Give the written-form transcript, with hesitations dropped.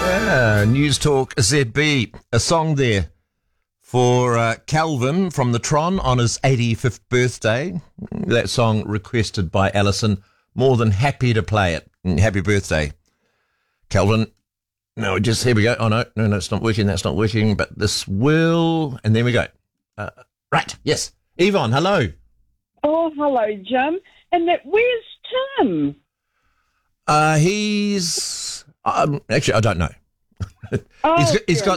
News Talk ZB. A song there for Calvin from the Tron on his 85th birthday. That song requested by Alison. More than happy to play it. Happy birthday, Calvin. No, here we go. Oh, no, it's not working. That's not working. But this will, and there we go. Right, yes. Yvonne, hello. Oh, hello, Jim. And where's Tim? He's, actually, I don't know. Oh, he's got